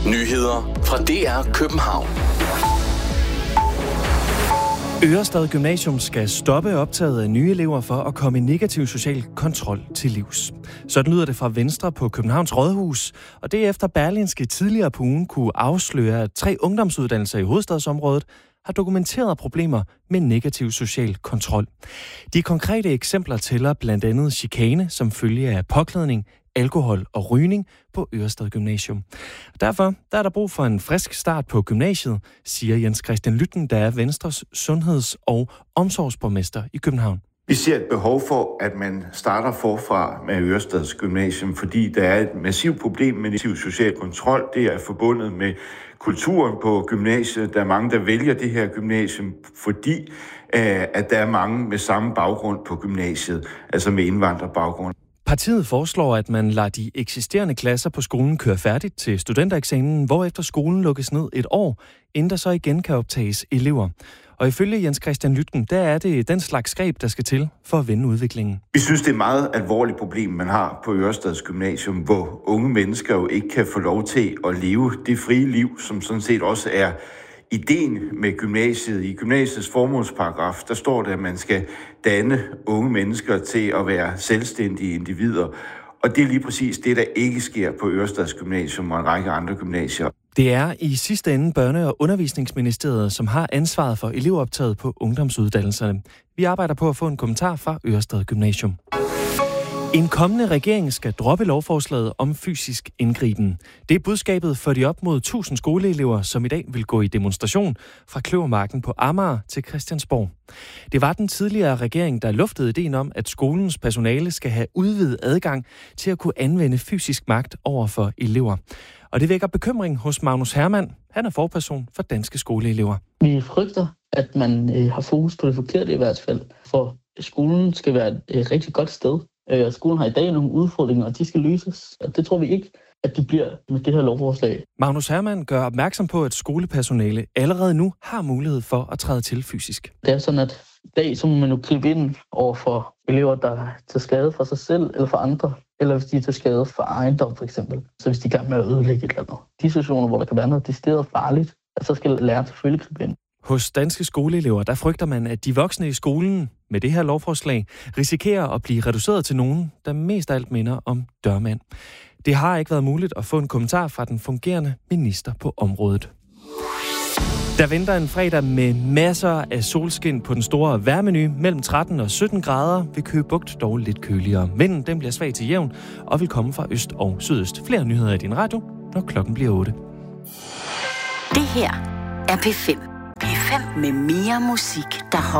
Nyheder fra DR København. Ørestad Gymnasium skal stoppe optaget af nye elever for at komme negativ social kontrol til livs. Sådan lyder det fra Venstre på Københavns Rådhus, og det efter Berlingske tidligere på ugen kunne afsløre, at 3 ungdomsuddannelser i hovedstadsområdet har dokumenteret problemer med negativ social kontrol. De konkrete eksempler tæller blandt andet chikane som følge af påklædning, alkohol og rygning på Ørestad Gymnasium. Derfor er der brug for en frisk start på gymnasiet, siger Jens Christian Lytten, der er Venstres sundheds- og omsorgsborgmester i København. Vi ser et behov for, at man starter forfra med Ørestads Gymnasium, fordi der er et massivt problem med negativ social kontrol. Det er forbundet med kulturen på gymnasiet. Der er mange, der vælger det her gymnasium, fordi at der er mange med samme baggrund på gymnasiet, altså med indvandrerbaggrund. Partiet foreslår, at man lader de eksisterende klasser på skolen køre færdigt til studentereksamen, hvorefter skolen lukkes ned et år, inden der så igen kan optages elever. Og ifølge Jens Christian Lytten, der er det den slags greb, der skal til for at vende udviklingen. Vi synes, det er et meget alvorligt problem, man har på Ørestads Gymnasium, hvor unge mennesker jo ikke kan få lov til at leve det frie liv, som sådan set også er ideen med gymnasiet. I gymnasiets formålsparagraf, der står der, at man skal danne unge mennesker til at være selvstændige individer. Og det er lige præcis det, der ikke sker på Ørestads Gymnasium og en række andre gymnasier. Det er i sidste ende Børne- og Undervisningsministeriet, som har ansvaret for elevoptaget på ungdomsuddannelserne. Vi arbejder på at få en kommentar fra Ørestad Gymnasium. En kommende regering skal droppe lovforslaget om fysisk indgriben. Det er budskabet for de op mod 1000 skoleelever, som i dag vil gå i demonstration fra Kløvermarken på Amager til Christiansborg. Det var den tidligere regering, der luftede ideen om, at skolens personale skal have udvidet adgang til at kunne anvende fysisk magt over for elever. Og det vækker bekymring hos Magnus Hermann. Han er forperson for Danske Skoleelever. Vi frygter, at man har fokus på det forkerte i hvert fald, for skolen skal være et rigtig godt sted. Skolen har i dag nogle udfordringer, og de skal løses. Og det tror vi ikke, at det bliver med det her lovforslag. Magnus Hermann gør opmærksom på, at skolepersonale allerede nu har mulighed for at træde til fysisk. Det er sådan, at i dag så må man jo gribe ind over for elever, der er til skade for sig selv eller for andre, eller hvis de er til skade for ejendom for eksempel. Så hvis de er i gang med at ødelægge et eller andet. De situationer, hvor der kan være noget decideret farligt, så skal læreren selvfølgelig gribe ind. Hos Danske Skoleelever, der frygter man, at de voksne i skolen med det her lovforslag risikerer at blive reduceret til nogen, der mest af alt minder om dørmand. Det har ikke været muligt at få en kommentar fra den fungerende minister på området. Der venter en fredag med masser af solskin på den store vejrmenu. Mellem 13 og 17 grader ved Køge Bugt dog lidt køligere. Vinden den bliver svag til jævn og vil komme fra øst og sydøst. Flere nyheder i din radio, når klokken bliver 8. Det her er P5. P5 med mere musik, der